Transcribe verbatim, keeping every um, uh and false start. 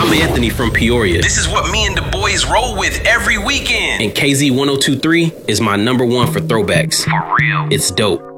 I'm Anthony from Peoria. This is what me and the boys roll with every weekend. And K Z ten twenty-three is my number one for throwbacks. For real. It's dope.